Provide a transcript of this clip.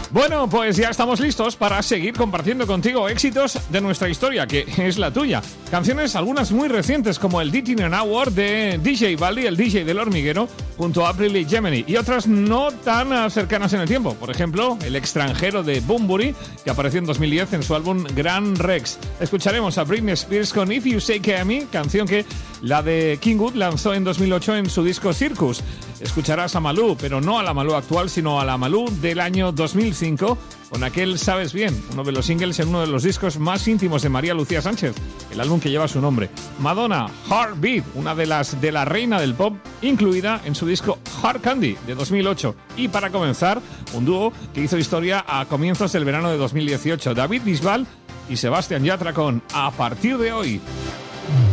Bueno, pues ya estamos listos para seguir compartiendo contigo éxitos de nuestra historia, que es la tuya. Canciones, algunas muy recientes, como el Dating an Hour de DJ Baldi, el DJ del Hormiguero, junto a April y Gemini, y otras no tan cercanas en el tiempo. Por ejemplo, El extranjero de Bunbury, que apareció en 2010 en su álbum Grand Rex. Escucharemos a Britney Spears con If You Say Que Me, canción que la de Kingwood lanzó en 2008 en su disco Circus. Escucharás a Malú, pero no a la Malú actual, sino a la Malú del año 2005, con aquel Sabes Bien, uno de los singles en uno de los discos más íntimos de María Lucía Sánchez, el álbum que lleva su nombre. Madonna, Heartbeat, una de la reina del pop, incluida en su disco Hard Candy de 2008. Y para comenzar, un dúo que hizo historia a comienzos del verano de 2018, David Bisbal y Sebastián Yatra con A Partir de Hoy.